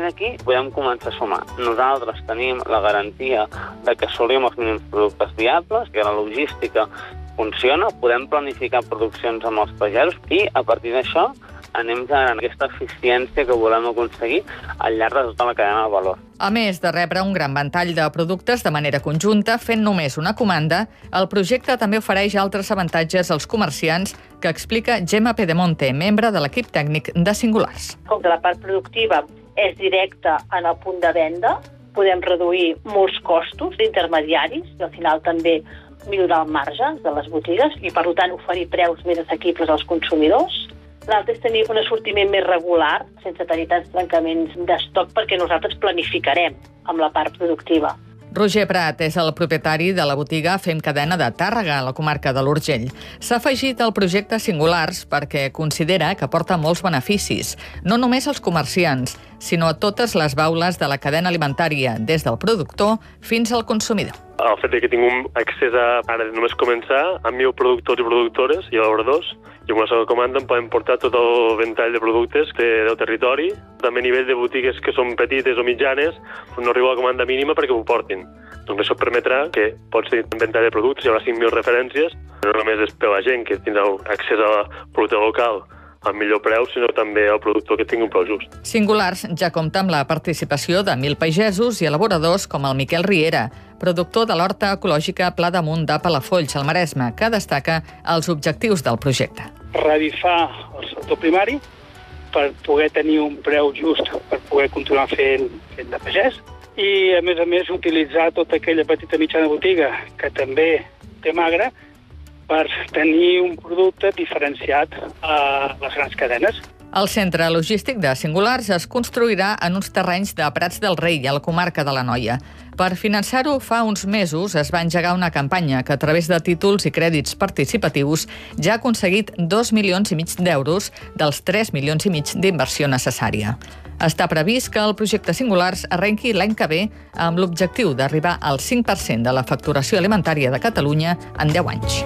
d'aquí podem començar a sumar. Nosaltres tenim la garantia de que assolim els mínims productes viables, que la logística funciona, podem planificar produccions amb els pagesos i, a partir d'això, anem generant aquesta eficiència que volem aconseguir al llarg de tota la cadena de valor. A més de rebre un gran ventall de productes de manera conjunta, fent només una comanda, el projecte també ofereix altres avantatges als comerciants que explica Gemma Pedemonte, membre de l'equip tècnic de Singulars. Com que la part productiva és directa en el punt de venda, podem reduir molts costos d'intermediaris i al final també millorar el marge de les botigues i, per tant, oferir preus més assequibles als consumidors. L'altre és tenir un assortiment més regular, sense tenir tants trencaments d'estoc, perquè nosaltres planificarem amb la part productiva. Roger Prat és el propietari de la botiga Fem Cadena de Tàrrega, a la comarca de l'Urgell. S'ha afegit al projecte Singulars perquè considera que porta molts beneficis, no només als comerciants, sinó a totes les baules de la cadena alimentària, des del productor fins al consumidor. El fet que tinc accés a, ara només començar, a 1.000 productors i productores i elaboradors, i amb una sola comanda em poden portar tot el ventall de productes del territori. També a nivell de botigues que són petites o mitjanes, no arribo a la comanda mínima perquè ho portin. Doncs això permetrà que pots tenir un ventall de productes, hi haurà 5.000 referències, no només és per la gent que tindrà accés al producte local al millor preu, sinó també al productor que tingui un preu just. Singulars ja compta amb la participació de 1.000 pagesos i elaboradors com el Miquel Riera, productor de l'horta ecològica Pla d'Amunt de Palafolls, al Maresme, que destaca els objectius del projecte. Revifar el sector primari per poder tenir un preu just, per poder continuar fent de pagès, i, a més, utilitzar tota aquella petita mitjana botiga que també té magre per tenir un producte diferenciat a les grans cadenes. El centre logístic de Singulars es construirà en uns terrenys de Prats del Rei, a la comarca de l'Anoia. Per finançar-ho, fa uns mesos es va engegar una campanya que, a través de títols i crèdits participatius, ja ha aconseguit 2,5 milions d'euros dels 3,5 milions d'inversió necessària. Està previst que el projecte Singulars arrenqui l'any que ve amb l'objectiu d'arribar al 5% de la facturació alimentària de Catalunya en 10 anys.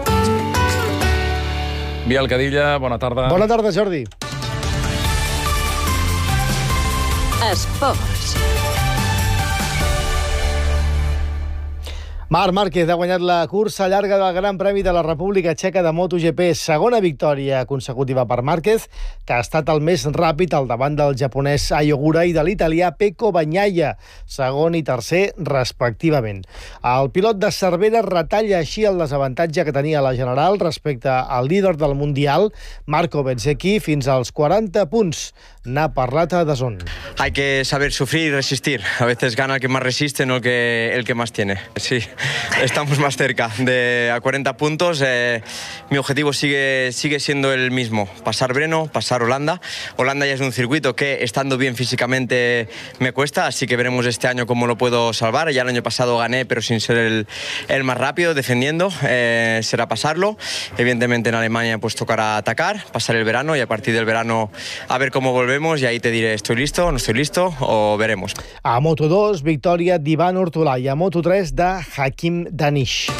Biel Cadilla, bona tarda. Bona tarda, Jordi. Esports. Marc Márquez ha guanyat la cursa llarga del Gran Premi de la República Txeca de MotoGP. Segona victòria consecutiva per Márquez, que ha estat el més ràpid al davant del japonès Ai Ogura i de l'italià Pecco Bagnaia, segon i tercer, respectivament. El pilot de Cervera retalla així el desavantatge que tenia la General respecte al líder del Mundial, Marco Bezzecchi, fins als 40 punts. N'ha parlat a DAZN. Hay que saber sufrir y resistir. A veces gana el que más resiste, no el que más tiene. Sí, estamos más cerca de a 40 puntos. Mi objetivo sigue siendo el mismo. Pasar Breno, pasar Holanda. Holanda ya es un circuito que, estando bien físicamente, me cuesta, así que veremos este año cómo lo puedo salvar. Ya el año pasado gané, pero sin ser el más rápido, defendiendo. Será pasarlo. Evidentemente en Alemania pues tocará atacar, pasar el verano y a partir del verano a ver cómo volvemos y ahí te diré, ¿estoy listo, no estoy listo o veremos? A Moto2, victòria d'Ivan Ortolà, i a Moto3 de Hakim Danish.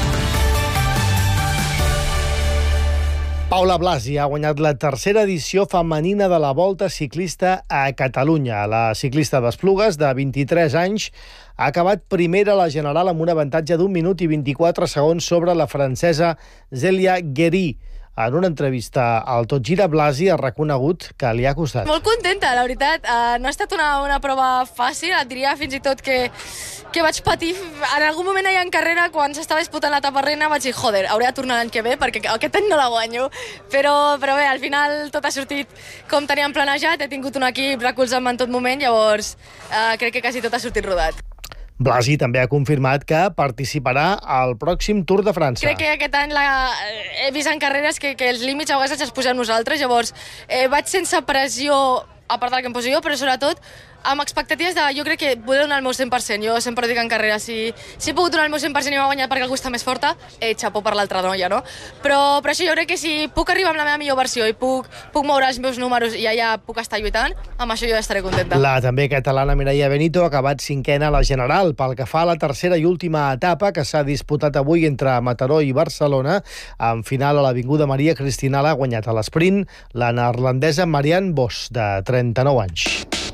Paula Blasi ha guanyat la tercera edició femenina de la Volta Ciclista a Catalunya. La ciclista d'Esplugues, de 23 anys, ha acabat primera a la general amb un avantatge d'1 minut i 24 segons sobre la francesa Zélia Guéry. En una entrevista al Tot Gira, Blasi ha reconegut que li ha costat. Molt contenta, la veritat. No ha estat una prova fàcil, et diria fins i tot que vaig patir. En algun moment allà en carrera, quan s'estava disputant l'etapa reina, vaig dir, joder, hauré de tornar l'any que ve perquè aquest any no la guanyo. Però bé, al final tot ha sortit com teníem planejat, he tingut un equip recolzant-me en tot moment, llavors crec que quasi tot ha sortit rodat. Blasi també ha confirmat que participarà al pròxim Tour de França. Crec que aquest any he vist en carreres que els límits a vegades els posem nosaltres, llavors vaig sense pressió, a part del que em poso jo, però sobretot amb expectatives de, jo crec que vull donar el meu 100%. Jo sempre dic en carrera, si he pogut donar el meu 100% i m'ha guanyat perquè algú està més forta, xapó per l'altra noia, no? Però això jo crec que si puc arribar amb la meva millor versió i puc moure els meus números i allà puc estar lluitant, amb això jo ja estaré contenta. La també catalana Mireia Benito ha acabat cinquena a la general. Pel que fa a la tercera i última etapa, que s'ha disputat avui entre Mataró i Barcelona, en final a l'Avinguda Maria Cristina, l'ha guanyat a l'esprint la neerlandesa Marianne Vos, de 39 anys.